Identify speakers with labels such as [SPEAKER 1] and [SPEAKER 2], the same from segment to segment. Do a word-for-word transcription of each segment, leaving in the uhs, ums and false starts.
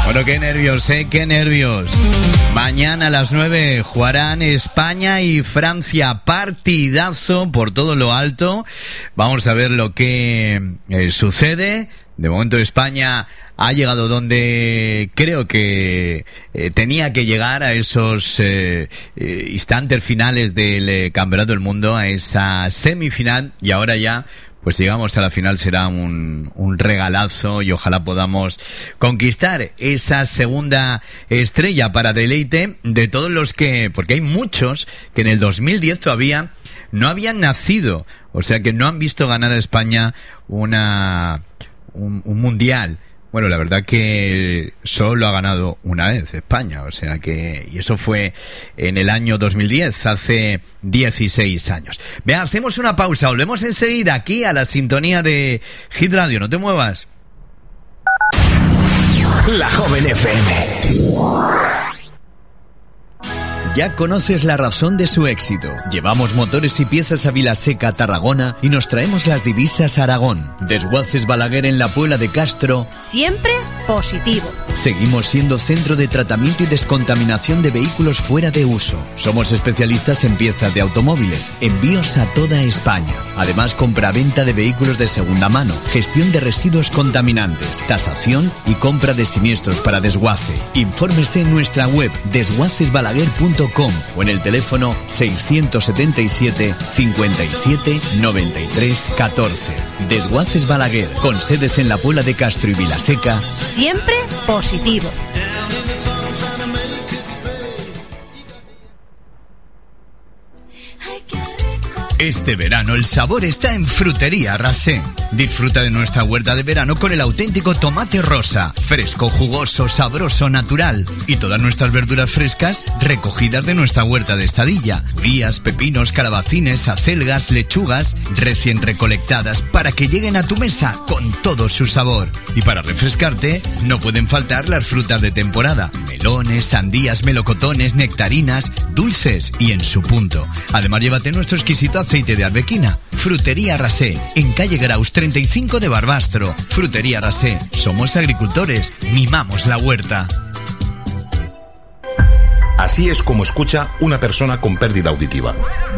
[SPEAKER 1] Bueno, qué nervios, ¿eh? Qué nervios. Mañana a las nueve jugarán España y Francia. Partidazo por todo lo alto. Vamos a ver lo que eh, sucede. De momento España ha llegado donde creo que eh, tenía que llegar, a esos eh, eh, instantes finales del eh, Campeonato del Mundo, a esa semifinal, y ahora ya pues llegamos a la final. Será un, un regalazo y ojalá podamos conquistar esa segunda estrella para deleite de todos los que, porque hay muchos que en el dos mil diez todavía no habían nacido, o sea que no han visto ganar a España una un, un mundial. Bueno, la verdad que solo ha ganado una vez España, o sea que, y eso fue en el año dos mil diez, hace dieciséis años. Vea, hacemos una pausa, volvemos enseguida aquí a la sintonía de Hit Radio, no te muevas.
[SPEAKER 2] La Joven F M.
[SPEAKER 3] Ya conoces la razón de su éxito. Llevamos motores y piezas a Vilaseca, Tarragona, y nos traemos las divisas a Aragón. Desguaces Balaguer en la Puebla de Castro.
[SPEAKER 4] Siempre positivo.
[SPEAKER 3] Seguimos siendo centro de tratamiento y descontaminación de vehículos fuera de uso. Somos especialistas en piezas de automóviles, envíos a toda España. Además, compra-venta de vehículos de segunda mano, gestión de residuos contaminantes, tasación y compra de siniestros para desguace. Infórmese en nuestra web desguaces balaguer punto com o en el teléfono seiscientos setenta y siete, cincuenta y siete, noventa y tres, catorce. Desguaces Balaguer, con sedes en la Puebla de Castro y Vilaseca.
[SPEAKER 4] Siempre positivo.
[SPEAKER 3] Este verano el sabor está en Frutería Rasé. Disfruta de nuestra huerta de verano con el auténtico tomate rosa, fresco, jugoso, sabroso, natural. Y todas nuestras verduras frescas recogidas de nuestra huerta de Estadilla. Vías, pepinos, calabacines, acelgas, lechugas, recién recolectadas para que lleguen a tu mesa con todo su sabor. Y para refrescarte, no pueden faltar las frutas de temporada. Melones, sandías, melocotones, nectarinas, dulces y en su punto. Además, llévate nuestro exquisito aceite de arbequina. Frutería Rasé, en calle Graus treinta y cinco de Barbastro. Frutería Rasé, somos agricultores, mimamos la huerta.
[SPEAKER 5] Así es como escucha una persona con pérdida auditiva.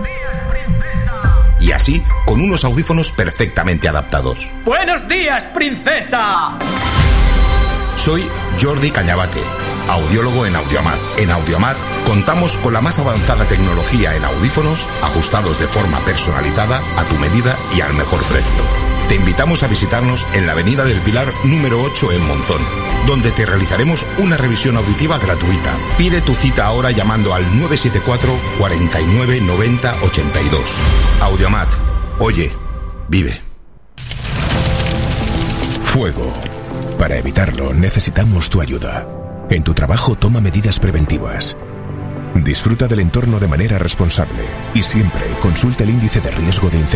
[SPEAKER 5] Y así, con unos audífonos perfectamente adaptados.
[SPEAKER 6] ¡Buenos días, princesa!
[SPEAKER 5] Soy Jordi Cañabate, audiólogo en Audiomat. En Audiomat contamos con la más avanzada tecnología en audífonos, ajustados de forma personalizada, a tu medida y al mejor precio. Te invitamos a visitarnos en la Avenida del Pilar número ocho en Monzón, donde te realizaremos una revisión auditiva gratuita. Pide tu cita ahora llamando al nueve siete cuatro, cuarenta y nueve, noventa, ochenta y dos. Audiomat. Oye, vive.
[SPEAKER 2] Fuego. Para evitarlo, necesitamos tu ayuda. En tu trabajo, toma medidas preventivas. Disfruta del entorno de manera responsable y siempre consulta el índice de riesgo de incendio.